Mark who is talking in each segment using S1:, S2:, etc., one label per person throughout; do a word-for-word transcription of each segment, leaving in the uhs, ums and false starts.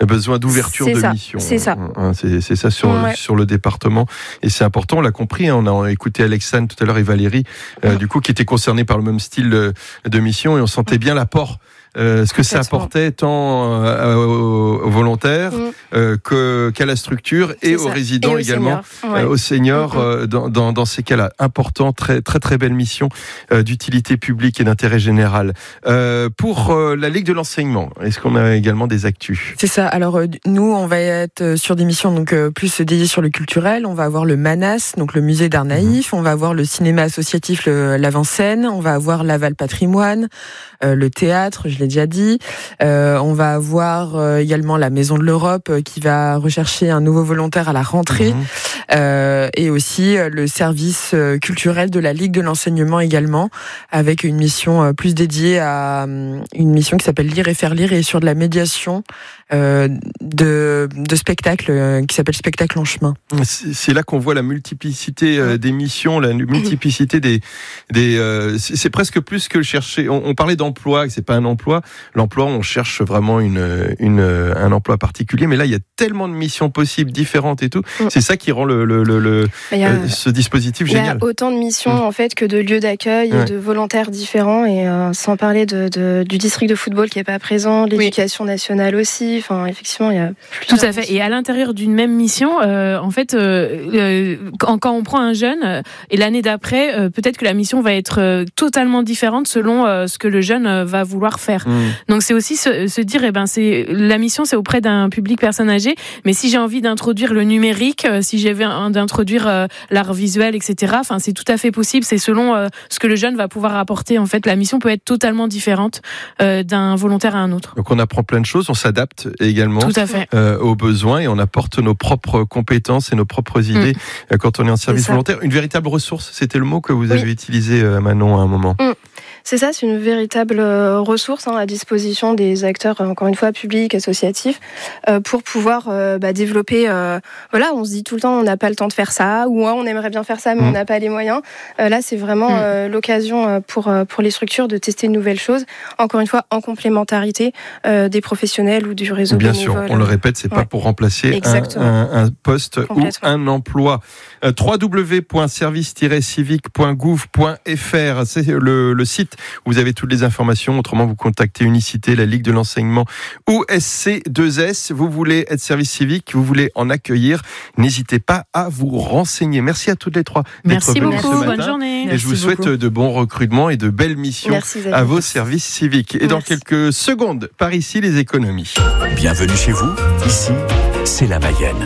S1: besoin d'ouverture
S2: c'est
S1: de
S2: ça,
S1: mission.
S2: C'est ça.
S1: Hein, c'est, c'est ça sur,
S2: ouais.
S1: sur le département. Et c'est important, on l'a compris. Hein, on a écouté Alexandre tout à l'heure et Valérie, euh, ouais. du coup, qui étaient concernés par le même style de, de mission, et on sentait bien l'apport. Euh, ce que ça apportait tant euh, aux, aux volontaires mmh. euh, que, qu'à la structure et aux résidents et aux également, seniors. Ouais. Euh, aux seniors mmh. euh, dans, dans, dans ces cas-là. Important, très très très belle mission euh, d'utilité publique et d'intérêt général. Euh, pour euh, la Ligue de l'enseignement, est-ce qu'on a également des actus ?
S3: C'est ça. Alors euh, nous, on va être sur des missions donc euh, plus dédiées sur le culturel. On va avoir le MANAS, donc le musée d'art naïf. Mmh. On va avoir le cinéma associatif, le, l'Avant-Scène. On va avoir l'Aval Patrimoine, euh, le théâtre. Je l'ai déjà dit. Euh, on va avoir euh, également la Maison de l'Europe euh, qui va rechercher un nouveau volontaire à la rentrée mmh. euh, et aussi euh, le service euh, culturel de la Ligue de l'enseignement également, avec une mission euh, plus dédiée à euh, une mission qui s'appelle Lire et faire lire et sur de la médiation euh, de, de spectacles euh, qui s'appelle Spectacle en chemin.
S1: C'est, c'est là qu'on voit la multiplicité euh, des missions, la multiplicité des... des euh, c'est, c'est presque plus que chercher... On, on parlait d'emploi, c'est pas un emploi. L'emploi, on cherche vraiment une, une, un emploi particulier, mais là, il y a tellement de missions possibles, différentes et tout. Mm. C'est ça qui rend le, le, le, le, a, euh, ce dispositif génial.
S2: Il y a autant de missions, mm. en fait, que de lieux d'accueil ouais. et de volontaires différents, et euh, sans parler de, de, du district de football qui n'est pas présent, l'éducation oui. nationale aussi. Enfin, effectivement, il y a
S4: tout à fait. Missions. Et à l'intérieur d'une même mission, euh, en fait, euh, euh, quand, quand on prend un jeune, euh, et l'année d'après, euh, peut-être que la mission va être euh, totalement différente selon euh, ce que le jeune euh, va vouloir faire. Mm. Donc c'est aussi se, se dire, eh ben c'est la mission, c'est auprès d'un public personne âgée. Mais si j'ai envie d'introduire le numérique, euh, si j'ai envie d'introduire euh, l'art visuel, et cetera. Enfin, c'est tout à fait possible. C'est selon euh, ce que le jeune va pouvoir apporter. En fait, la mission peut être totalement différente euh, d'un volontaire à un autre.
S1: Donc on apprend plein de choses, on s'adapte également
S4: tout à fait.
S1: Euh, aux besoins et on apporte nos propres compétences et nos propres idées mmh. quand on est en service volontaire. Une véritable ressource, c'était le mot que vous avez oui. utilisé, euh, Manon, à un moment.
S2: Mmh. C'est ça, c'est une véritable ressource hein, à disposition des acteurs, encore une fois, publics, associatifs, euh, pour pouvoir euh, bah, développer... Euh, voilà, on se dit tout le temps, on n'a pas le temps de faire ça, ou hein, on aimerait bien faire ça, mais mmh. on n'a pas les moyens. Euh, là, c'est vraiment mmh. euh, l'occasion pour, pour les structures de tester de nouvelles choses, encore une fois, en complémentarité euh, des professionnels ou du réseau
S1: bien
S2: bénévole.
S1: Bien sûr, on le répète, c'est ouais. pas pour remplacer un, un, un poste ou un emploi. Euh, w w w point service tiret civique point gouv point f r, c'est le, le site où vous avez toutes les informations. Autrement, vous contactez Unicité, la Ligue de l'enseignement ou S C deux S. Vous voulez être service civique, vous voulez en accueillir, n'hésitez pas à vous renseigner. Merci à toutes les trois
S4: Merci
S1: d'être venues
S4: beaucoup,
S1: ce matin.
S4: bonne journée.
S1: Et
S4: Merci
S1: je vous souhaite
S4: beaucoup.
S1: de bons recrutements et de belles missions
S2: Merci,
S1: à vos services civiques. Et Merci. Dans quelques secondes, par ici, les économies.
S5: Bienvenue chez vous, ici, c'est la Mayenne.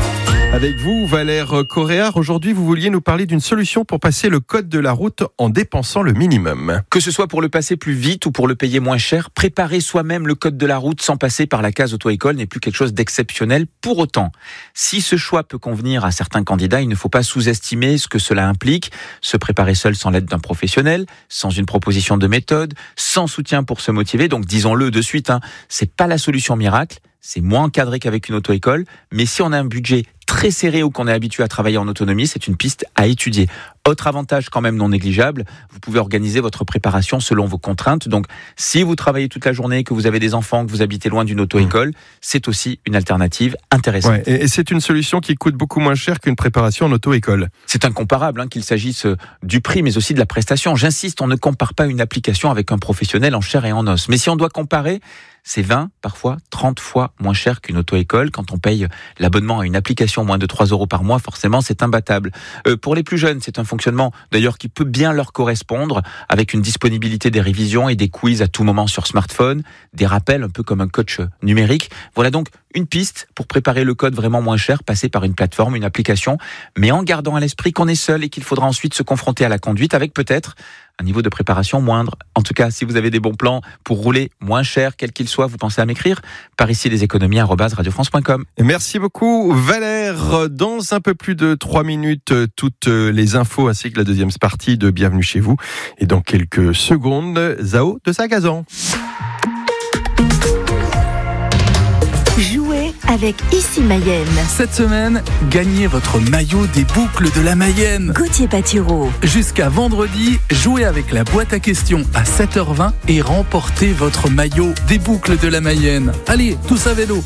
S1: Avec vous, Valère Coréard, aujourd'hui vous vouliez nous parler d'une solution pour passer le code de la route en dépensant le minimum.
S6: Que ce soit pour le passer plus vite ou pour le payer moins cher, préparer soi-même le code de la route sans passer par la case auto-école n'est plus quelque chose d'exceptionnel. Pour autant, si ce choix peut convenir à certains candidats, il ne faut pas sous-estimer ce que cela implique. Se préparer seul sans l'aide d'un professionnel, sans une proposition de méthode, sans soutien pour se motiver, donc disons-le de suite, hein, c'est pas la solution miracle. C'est moins encadré qu'avec une auto-école, mais si on a un budget très serré ou qu'on est habitué à travailler en autonomie, c'est une piste à étudier. Autre avantage quand même non négligeable, vous pouvez organiser votre préparation selon vos contraintes. Donc, si vous travaillez toute la journée, que vous avez des enfants, que vous habitez loin d'une auto-école, mmh. c'est aussi une alternative intéressante.
S1: Ouais, et c'est une solution qui coûte beaucoup moins cher qu'une préparation en auto-école.
S6: C'est incomparable, hein, qu'il s'agisse du prix, mais aussi de la prestation. J'insiste, on ne compare pas une application avec un professionnel en chair et en os. Mais si on doit comparer, c'est vingt, parfois trente fois moins cher qu'une auto-école. Quand on paye l'abonnement à une application moins de trois euros par mois, forcément, c'est imbattable. Euh, pour les plus jeunes, c'est un fonctionnement, d'ailleurs, qui peut bien leur correspondre, avec une disponibilité des révisions et des quiz à tout moment sur smartphone, des rappels un peu comme un coach numérique. Voilà donc une piste pour préparer le code vraiment moins cher, passer par une plateforme, une application, mais en gardant à l'esprit qu'on est seul et qu'il faudra ensuite se confronter à la conduite avec peut-être un niveau de préparation moindre. En tout cas, si vous avez des bons plans pour rouler moins cher, quel qu'il soit, vous pensez à m'écrire par ici les économies arobase radio france point com.
S1: Merci beaucoup Valère. Dans un peu plus de trois minutes, toutes les infos ainsi que la deuxième partie de Bienvenue chez vous. Et dans quelques secondes, Zao de Sagazan.
S7: Jouez avec Ici Mayenne.
S8: Cette semaine, gagnez votre maillot des boucles de la Mayenne.
S7: Gauthier Patureau.
S8: Jusqu'à vendredi, jouez avec la boîte à questions à sept heures vingt et remportez votre maillot des boucles de la Mayenne. Allez, tous à vélo.